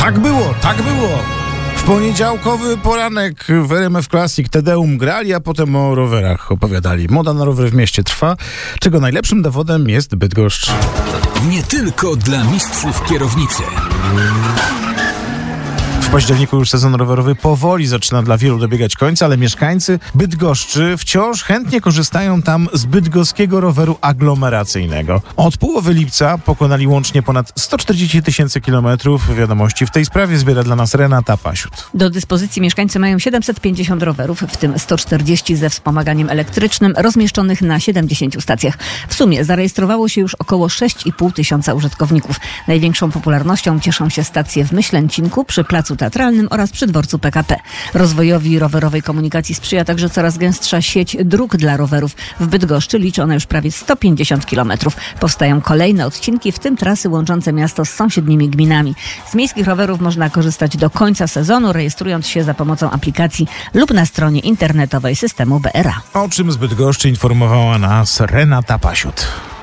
Tak było, tak było. W poniedziałkowy poranek w RMF Classic Tedeum grali, a potem o rowerach opowiadali. Moda na rower w mieście trwa, czego najlepszym dowodem jest Bydgoszcz. Nie tylko dla mistrzów kierownicy. W październiku już sezon rowerowy powoli zaczyna dla wielu dobiegać końca, ale mieszkańcy Bydgoszczy wciąż chętnie korzystają tam z bydgoskiego roweru aglomeracyjnego. Od połowy lipca pokonali łącznie ponad 140 000 kilometrów. Wiadomości w tej sprawie zbiera dla nas Renata Pasiut. Do dyspozycji mieszkańcy mają 750 rowerów, w tym 140 ze wspomaganiem elektrycznym, rozmieszczonych na 70 stacjach. W sumie zarejestrowało się już około 6,5 tysiąca użytkowników. Największą popularnością cieszą się stacje w Myślęcinku, przy Placu Teatralnym oraz przy dworcu PKP. Rozwojowi rowerowej komunikacji sprzyja także coraz gęstsza sieć dróg dla rowerów. W Bydgoszczy liczy ona już prawie 150 kilometrów. Powstają kolejne odcinki, w tym trasy łączące miasto z sąsiednimi gminami. Z miejskich rowerów można korzystać do końca sezonu, rejestrując się za pomocą aplikacji lub na stronie internetowej systemu BRA. O czym z Bydgoszczy informowała nas Renata Pasiut.